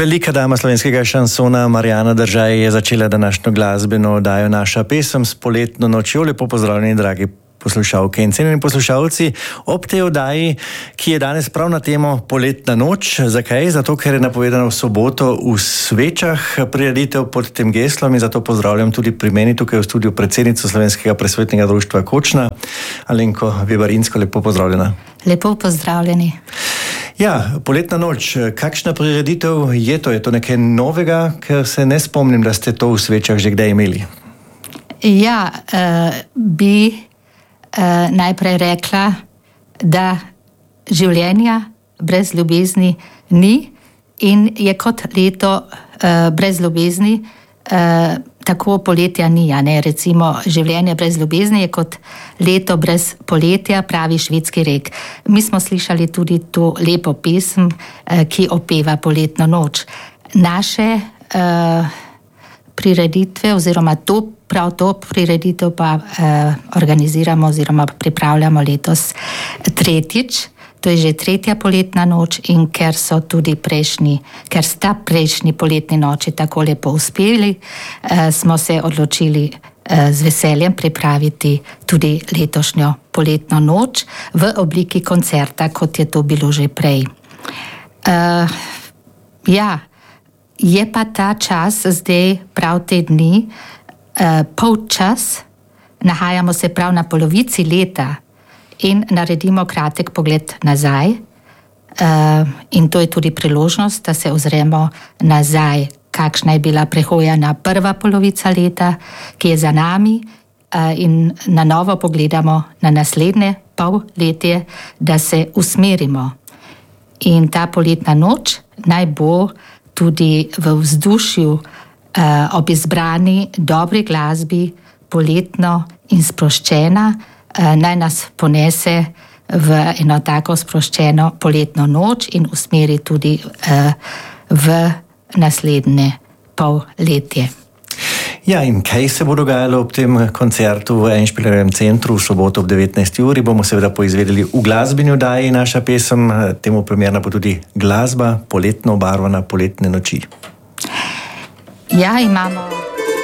Velika dama slovenskega šansona Marjana Držaj je začela današnjo glasbeno oddajo Naša pesem s Poletno nočjo. Lepo pozdravljeni, dragi poslušalke in cenjeni poslušalci, ob tej oddaji, ki je danes prav na temo Poletna noč. Zakaj? Zato, ker je napovedana v soboto v Svečah prireditev pod tem geslom in zato pozdravljam tudi pri meni tukaj v studiu predsednico Slovenskega presvetnega društva Kočna, Alenko Vebarinsko. Lepo pozdravljena. Lepo pozdravljeni. Ja, Poletna noč. Kakšna prireditev je to? Je to nekaj novega, ker se ne spomnim, da ste to v Svečah že kdaj imeli? Ja, bi najprej rekla, da življenja brez ljubezni ni in je kot leto brez ljubezni, tako poletja ni. Ne? Recimo, življenje brez ljubezni je kot leto brez poletja, pravi švedski rek. Mi smo slišali tudi to lepo pesem, ki opeva Poletno noč. Naše prireditve oziroma prav to prireditev pa organiziramo oziroma pripravljamo letos tretjič. To je že tretja poletna noč in ker sta prejšnji poletni noči tako lepo uspeli, smo se odločili z veseljem pripraviti tudi letošnjo poletno noč v obliki koncerta, kot je to bilo že prej. Je pa ta čas zdaj prav te dni polčas, nahajamo se prav na polovici leta in naredimo kratek pogled nazaj. In to je tudi priložnost, da se ozremo nazaj, kakšna je bila prehojena prva polovica leta, ki je za nami, in na novo pogledamo na naslednje polletje, da se usmerimo. In ta poletna noč naj bo tudi v vzdušju ob izbrani dobri glasbi, poletno in sproščena, naj nas ponese v eno tako sproščeno poletno noč in usmeri tudi v naslednje polletje. Ja, in kaj se bo dogajalo ob tem koncertu v Einspielerjevem centru v soboto ob 19. uri, bomo seveda poizvedeli v glasbeni oddaji Naša pesem, temu primerna bo tudi glasba poletno obarvana Poletne noči. Ja, imamo